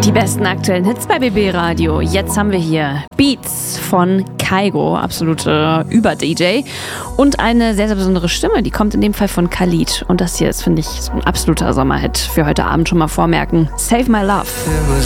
Die besten aktuellen Hits bei BB Radio. Jetzt haben wir hier Beats von Kygo, absolute Über-DJ. Und eine sehr, sehr besondere Stimme, die kommt in dem Fall von Khalid. Und das hier ist, finde ich, so ein absoluter Sommerhit für heute Abend schon mal vormerken. Save My Love.